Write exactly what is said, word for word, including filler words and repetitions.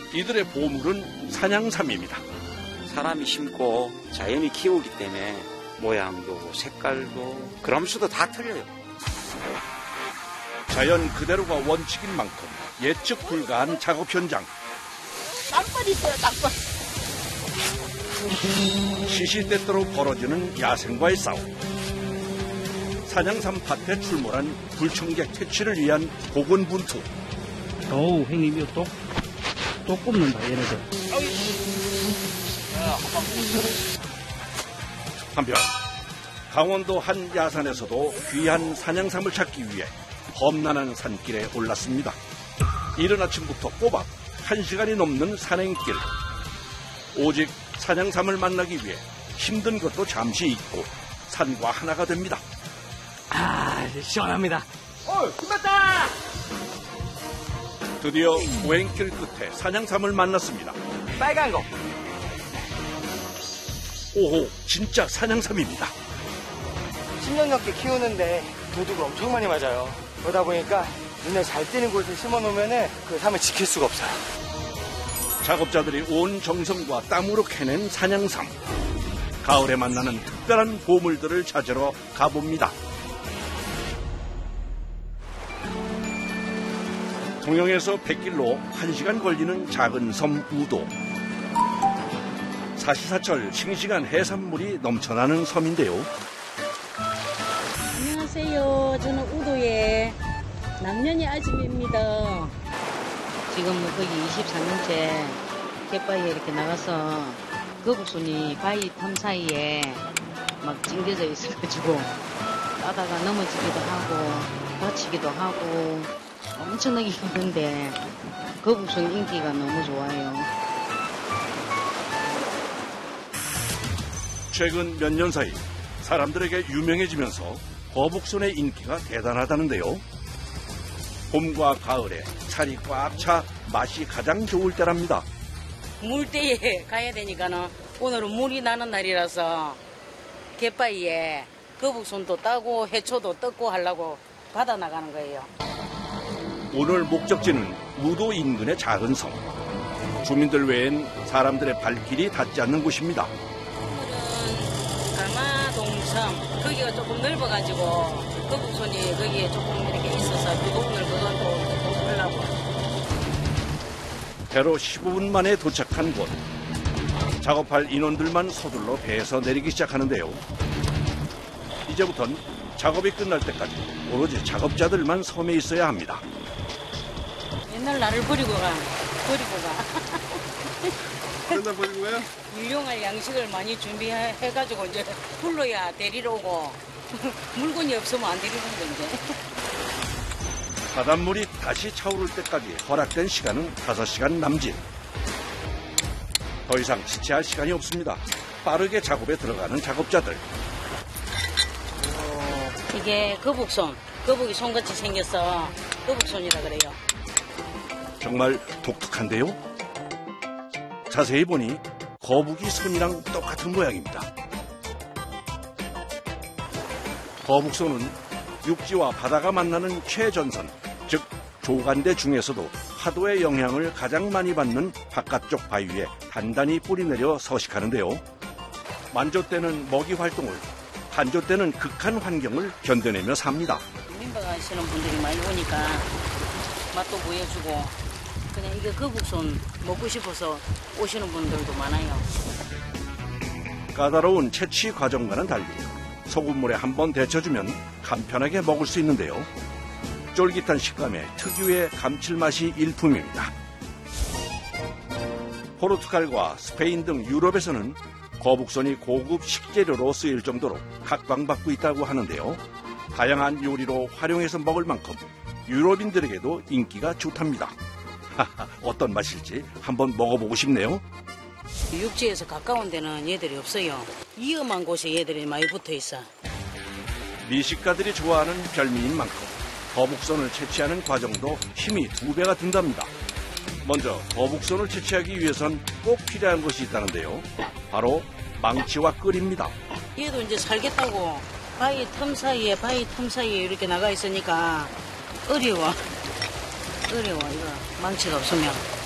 이들의 보물은 산양삼입니다. 사람이 심고 자연이 키우기 때문에 모양도 색깔도 그람수도 다 틀려요. 자연 그대로가 원칙인 만큼 예측 불가한 작업 현장. 땅벌 있어요, 땅벌. 시시때때로 벌어지는 야생과의 싸움. 산양삼 밭에 출몰한 불청객 퇴치를 위한 고군분투. 어우, 형님, 이거 또, 또 꼽는다, 얘네들. 한편 강원도 한 야산에서도 귀한 산양삼을 찾기 위해 험난한 산길에 올랐습니다. 이른 아침부터 꼬박 한 시간이 넘는 산행길. 오직 산양삼을 만나기 위해 힘든 것도 잠시 잊고 산과 하나가 됩니다. 아, 시원합니다. 어, 끝났다! 드디어 오행길 끝에 산양삼을 만났습니다. 빨간 거. 오호, 진짜 산양삼입니다. 십 년 넘게 키우는데 도둑을 엄청 많이 맞아요. 그러다 보니까 눈에 잘 띄는 곳에 심어놓으면 그 삶을 지킬 수가 없어요. 작업자들이 온 정성과 땀으로 캐낸 산양삼. 가을에 만나는 특별한 보물들을 찾으러 가봅니다. 통영에서 백길로 한 시간 걸리는 작은 섬 우도. 사시사철 싱싱한 해산물이 넘쳐나는 섬인데요. 안녕하세요. 저는 우도의 남년의 아줌입니다. 지금 뭐 거기 이십삼 년째 갯바위에 이렇게 나가서 거북손이 바위 틈 사이에 막 찡겨져 있어가지고 따다가 넘어지기도 하고 다치기도 하고 엄청나게 힘든데 거북손 인기가 너무 좋아요. 최근 몇 년 사이 사람들에게 유명해지면서 거북손의 인기가 대단하다는데요. 봄과 가을에 살이 꽉 차 맛이 가장 좋을 때랍니다. 물때에 가야 되니까는 오늘은 물이 나는 날이라서 갯바위에 거북손도 따고 해초도 뜯고 하려고 바다 나가는 거예요. 오늘 목적지는 우도 인근의 작은 섬. 주민들 외엔 사람들의 발길이 닿지 않는 곳입니다. 오늘은 가마동섬, 거기가 조금 넓어가지고 거북손이 거기에 조금 이렇게 있어서 유독을 그것도 하려고. 배로 십오 분 만에 도착한 곳. 작업할 인원들만 서둘러 배에서 내리기 시작하는데요. 이제부턴 작업이 끝날 때까지 오로지 작업자들만 섬에 있어야 합니다. 옛날 나를 버리고 가, 버리고 가. 맨날 버리고 가요? 유용할 양식을 많이 준비해가지고 이제 불러야 데리러 오고 물건이 없으면 안 데리러 온다 이제. 바닷물이 다시 차오를 때까지 허락된 시간은 다섯 시간 남짓. 더 이상 지체할 시간이 없습니다. 빠르게 작업에 들어가는 작업자들. 이게 거북손, 거북이 손같이 생겨서 거북손이라 그래요. 정말 독특한데요? 자세히 보니 거북이 손이랑 똑같은 모양입니다. 거북손은 육지와 바다가 만나는 최전선, 즉 조간대 중에서도 파도의 영향을 가장 많이 받는 바깥쪽 바위에 단단히 뿌리내려 서식하는데요. 만조 때는 먹이 활동을, 한조 때는 극한 환경을 견뎌내며 삽니다. 민박 하시는 분들이 많이 오니까 맛도 보여주고 그냥 이게 거북손 먹고 싶어서 오시는 분들도 많아요. 까다로운 채취 과정과는 달리 소금물에 한번 데쳐주면 간편하게 먹을 수 있는데요. 쫄깃한 식감에 특유의 감칠맛이 일품입니다. 포르투갈과 스페인 등 유럽에서는 거북손이 고급 식재료로 쓰일 정도로 각광받고 있다고 하는데요. 다양한 요리로 활용해서 먹을 만큼 유럽인들에게도 인기가 좋답니다. 어떤 맛일지 한번 먹어보고 싶네요. 육지에서 가까운 데는 얘들이 없어요. 위험한 곳에 얘들이 많이 붙어 있어. 미식가들이 좋아하는 별미인 만큼 거북손을 채취하는 과정도 힘이 두 배가 든답니다. 먼저 거북손을 채취하기 위해선 꼭 필요한 것이 있다는데요. 바로 망치와 끌입니다. 얘도 이제 살겠다고 바위 틈 사이에 바위 틈 사이에 이렇게 나가 있으니까 어려워. 어려워 이거 망치가 없으면.